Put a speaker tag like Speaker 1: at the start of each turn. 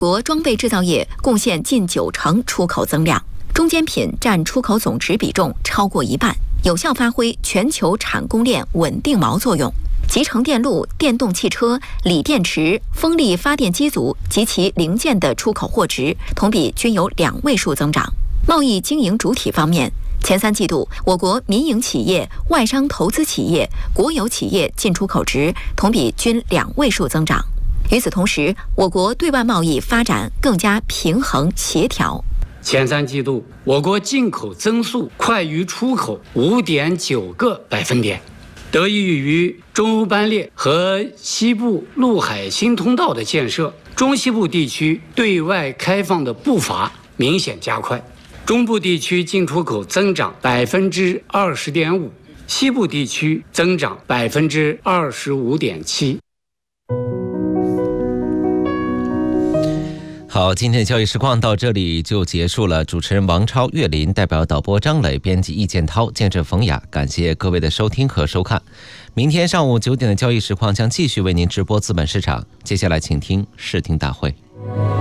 Speaker 1: 国装备制造业贡献近90%出口增量，中间品占出口总值比重超过1半，有效发挥全球产供链稳定锚作用。集成电路、电动汽车、锂电池、风力发电机组及其零件的出口货值同比均有2位数增长。贸易经营主体方面，前3季度，我国民营企业、外商投资企业、国有企业进出口值同比均2位数增长。与此同时，我国对外贸易发展更加平衡协调。
Speaker 2: 前3季度，我国进口增速快于出口5.9个百分点。得益于中欧班列和西部陆海新通道的建设，中西部地区对外开放的步伐明显加快。中部地区进出口增长20.5%，西部地区增长25.7%。
Speaker 3: 好，今天的交易实况到这里就结束了。主持人王超、岳林，代表导播张磊，编辑易建涛，监制冯雅，感谢各位的收听和收看。明天上午9点的交易实况将继续为您直播资本市场。接下来请听视听大会。